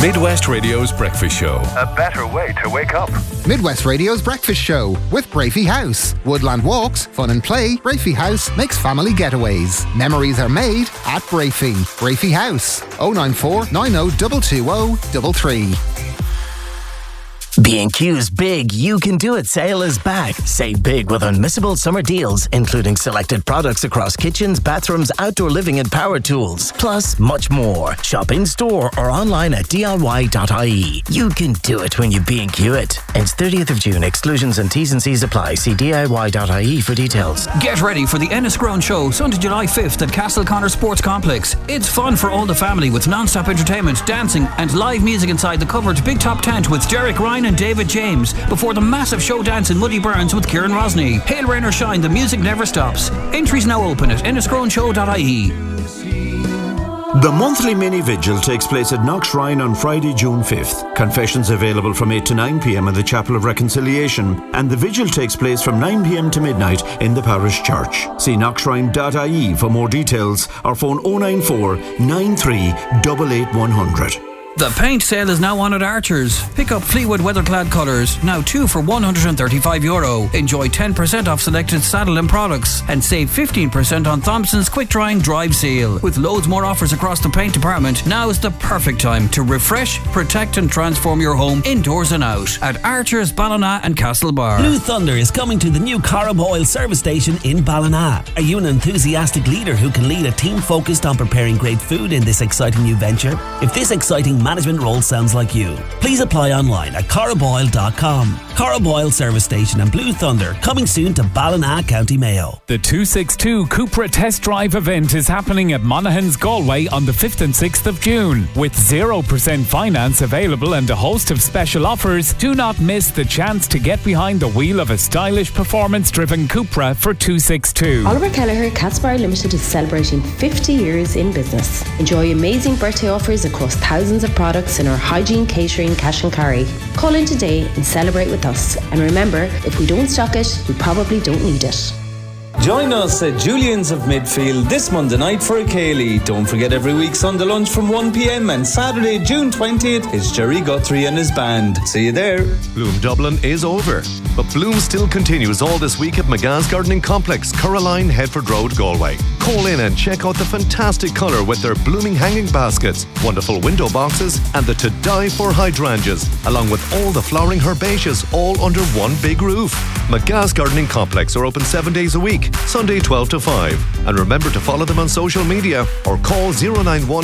Midwest Radio's Breakfast Show. A better way to wake up. Midwest Radio's Breakfast Show with Brafey House. Woodland walks, fun and play. Brafey House makes family getaways. Memories are made at Brafey. Brafey House. 094 90 220 33. B&Q's Big You Can Do It sale is back. Save big with unmissable summer deals, including selected products across kitchens, bathrooms, outdoor living and power tools. Plus, much more. Shop in-store or online at diy.ie. You can do it when you B&Q it. Ends 30th of June. Exclusions and T's and C's apply. See diy.ie for details. Get ready for the Enniscrone Show, Sunday, July 5th at Castleconnor Sports Complex. It's fun for all the family with non-stop entertainment, dancing and live music inside the covered Big Top tent with Derek Ryan and David James before the massive show dance in Muddy Burns with Kieran Rosny. Hail, rain or shine, the music never stops. Entries now open at enniscroneshow.ie. The monthly mini vigil takes place at Knock Shrine on Friday, June 5th. Confessions available from 8 to 9 p.m. in the Chapel of Reconciliation, and the vigil takes place from 9 p.m. to midnight in the parish church. See knockshrine.ie for more details or phone 094 93 88 The paint sale is now on at Archer's. Pick up Fleetwood Weatherclad colours, now 2 for €135. Enjoy 10% off selected Saddle and products and save 15% on Thompson's Quick Drying Drive Seal. With loads more offers across the paint department, now is the perfect time to refresh, protect and transform your home indoors and out at Archer's, Ballina and Castlebar. Blue Thunder is coming to the new Corrib Oil service station in Ballina. Are you an enthusiastic leader who can lead a team focused on preparing great food in this exciting new venture? If this exciting management role sounds like you, please apply online at corriboil.com. Corrib Oil Service Station and Blue Thunder coming soon to Ballina, County Mayo. The 262 Cupra Test Drive event is happening at Monaghan's Galway on the 5th and 6th of June. With 0% finance available and a host of special offers, do not miss the chance to get behind the wheel of a stylish performance-driven Cupra for 262. Oliver Kelleher Catsbar Limited is celebrating 50 years in business. Enjoy amazing birthday offers across thousands of products in our hygiene, catering, cash and carry. Call in today and celebrate with us. And remember, if we don't stock it, we probably don't need it. Join us at Julian's of Midfield this Monday night for a Ceilidh. Don't forget every week Sunday lunch from 1 p.m. and Saturday, June 20th is Jerry Guthrie and his band. See you there. Bloom Dublin is over, but Bloom still continues all this week at McGa's Gardening Complex, Curraline, Headford Road, Galway. Call in and check out the fantastic colour with their blooming hanging baskets, wonderful window boxes and the to die for hydrangeas, along with all the flowering herbaceas all under one big roof. McGa's Gardening Complex are open 7 days a week, Sunday 12 to 5. And remember to follow them on social media or call 091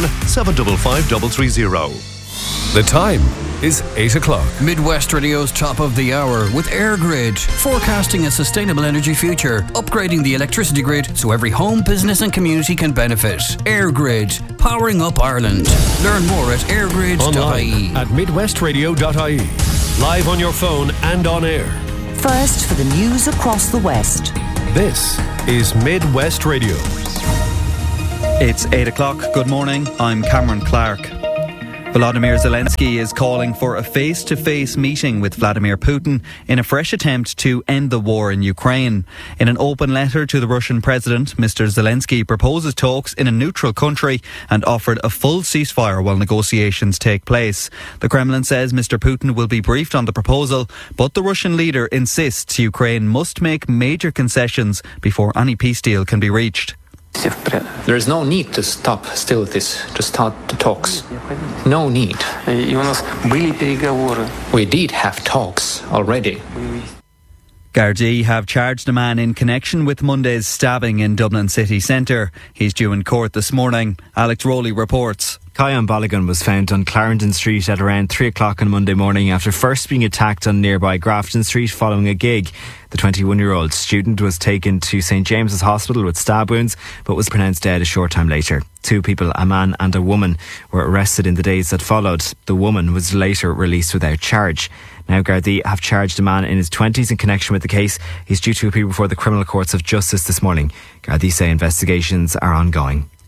755 330. The time is 8 o'clock. Midwest Radio's top of the hour with AirGrid, forecasting a sustainable energy future, upgrading the electricity grid so every home, business and community can benefit. AirGrid, powering up Ireland. Learn more at airgrid.ie. Online at midwestradio.ie. Live on your phone and on air. First for the news across the West. This is Midwest Radio. It's 8 o'clock. Good morning. I'm Cameron Clark. Volodymyr Zelensky is calling for a face-to-face meeting with Vladimir Putin in a fresh attempt to end the war in Ukraine. In an open letter to the Russian president, Mr. Zelensky proposes talks in a neutral country and offered a full ceasefire while negotiations take place. The Kremlin says Mr. Putin will be briefed on the proposal, but the Russian leader insists Ukraine must make major concessions before any peace deal can be reached. There is no need to stop still this, to start the talks. No need. We did have talks already. Gardaí have charged a man in connection with Monday's stabbing in Dublin city centre. He's due in court this morning. Alex Rowley reports. Kyan Balogun was found on Clarendon Street at around 3 o'clock on Monday morning after first being attacked on nearby Grafton Street following a gig. The 21-year-old student was taken to St James's Hospital with stab wounds but was pronounced dead a short time later. 2 people, a man and a woman, were arrested in the days that followed. The woman was later released without charge. Now Gardaí have charged a man in his 20s in connection with the case. He's due to appear before the criminal courts of justice this morning. Gardaí say investigations are ongoing.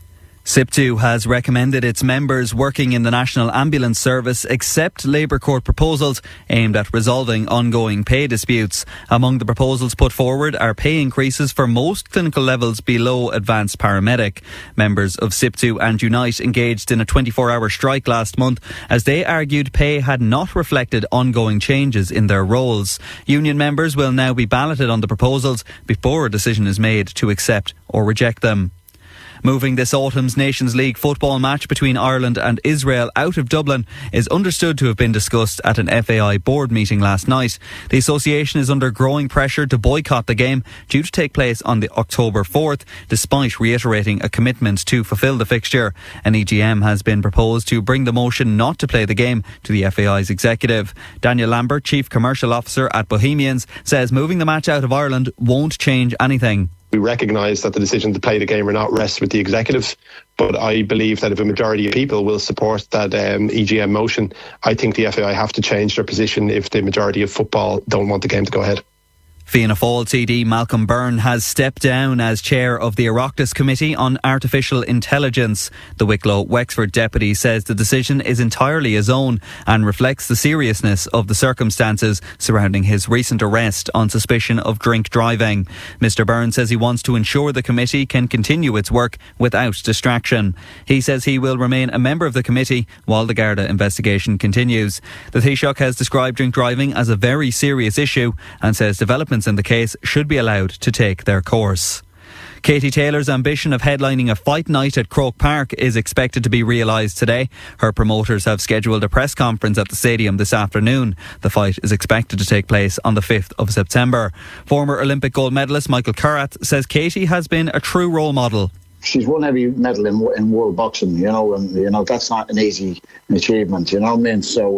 SIPTU has recommended its members working in the National Ambulance Service accept Labour Court proposals aimed at resolving ongoing pay disputes. Among the proposals put forward are pay increases for most clinical levels below advanced paramedic. Members of SIPTU and Unite engaged in a 24-hour strike last month as they argued pay had not reflected ongoing changes in their roles. Union members will now be balloted on the proposals before a decision is made to accept or reject them. Moving this autumn's Nations League football match between Ireland and Israel out of Dublin is understood to have been discussed at an FAI board meeting last night. The association is under growing pressure to boycott the game, due to take place on the October 4th, despite reiterating a commitment to fulfil the fixture. An EGM has been proposed to bring the motion not to play the game to the FAI's executive. Daniel Lambert, Chief Commercial Officer at Bohemians, says moving the match out of Ireland won't change anything. We recognise that the decision to play the game or not rests with the executive, but I believe that if a majority of people will support that EGM motion, I think the FAI have to change their position if the majority of football don't want the game to go ahead. Fianna Fáil TD Malcolm Byrne has stepped down as chair of the Oireachtas Committee on Artificial Intelligence. The Wicklow Wexford deputy says the decision is entirely his own and reflects the seriousness of the circumstances surrounding his recent arrest on suspicion of drink driving. Mr Byrne says he wants to ensure the committee can continue its work without distraction. He says he will remain a member of the committee while the Garda investigation continues. The Taoiseach has described drink driving as a very serious issue and says developments in the case should be allowed to take their course. Katie Taylor's ambition of headlining a fight night at Croke Park is expected to be realised today. Her promoters have scheduled a press conference at the stadium this afternoon. The fight is expected to take place on the 5th of September. Former Olympic gold medalist Michael Currath says Katie has been a true role model. She's won every medal in world boxing, and that's not an easy achievement, you know what I mean? So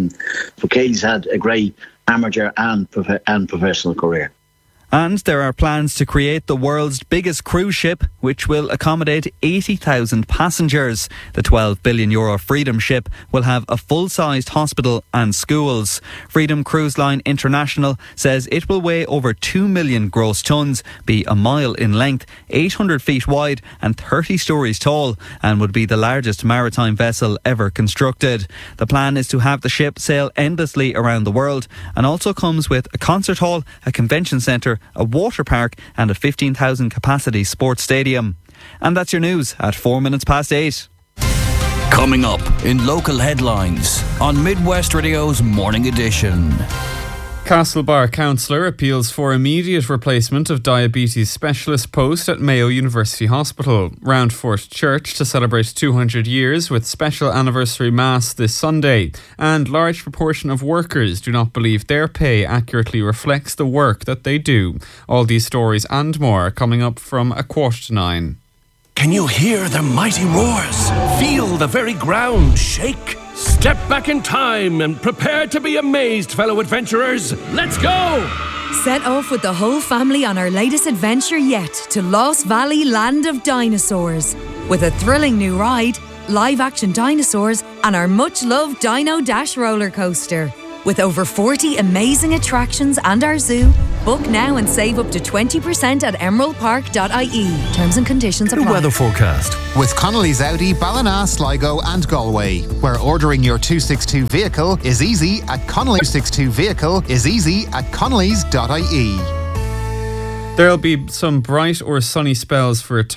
Katie's had a great amateur and professional career. And there are plans to create the world's biggest cruise ship, which will accommodate 80,000 passengers. The €12 billion Freedom ship will have a full-sized hospital and schools. Freedom Cruise Line International says it will weigh over 2 million gross tonnes, be a mile in length, 800 feet wide and 30 stories tall, and would be the largest maritime vessel ever constructed. The plan is to have the ship sail endlessly around the world and also comes with a concert hall, a convention centre, a water park and a 15,000 capacity sports stadium. And that's your news at 8:04. Coming up in local headlines on Midwest Radio's Morning Edition. Castlebar councillor appeals for immediate replacement of diabetes specialist post at Mayo University Hospital. Roundfort Church to celebrate 200 years with special anniversary mass this Sunday. And large proportion of workers do not believe their pay accurately reflects the work that they do. All these stories and more coming up from 8:45. Can you hear the mighty roars? Feel the very ground shake? Step back in time and prepare to be amazed, fellow adventurers. Let's go! Set off with the whole family on our latest adventure yet to Lost Valley Land of Dinosaurs. With a thrilling new ride, live-action dinosaurs and our much-loved Dino Dash roller coaster. With over 40 amazing attractions and our zoo, book now and save up to 20% at emeraldpark.ie. Terms and conditions apply. The weather forecast with Connolly's Audi, Ballina, Sligo and Galway, where ordering your 262 vehicle is easy at Connolly's 262 vehicle is easy at connolly's.ie. There'll be some bright or sunny spells for a time.